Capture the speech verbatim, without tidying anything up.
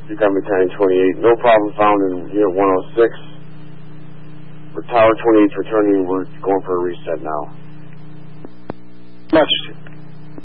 Become Battalion twenty-eight. No problem found in Unit one oh six. For Tower twenty-eight's returning, we're going for a reset now. Much.